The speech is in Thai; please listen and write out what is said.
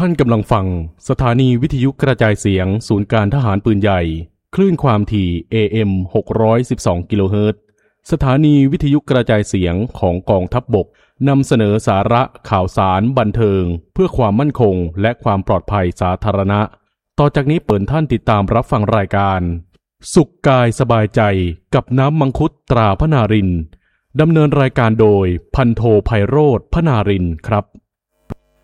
านกำลังฟังสถานีวิทยุกระจายเสียงศูนย์การทหารปืนใหญ่คลื่นความถี่ AM 612 กิโลเฮิรตซ์สถานีวิทยุกระจายเสียงของกองทัพบกนำเสนอสาระข่าวสารบันเทิงเพื่อความมั่นคงและความปลอดภัยสาธารณะต่อจากนี้เปิดท่านติดตามรับฟังรายการสุขกายสบายใจกับน้ำมังคุดตราพนารินดำเนินรายการโดยพันโทไพโรจน์พนารินครับ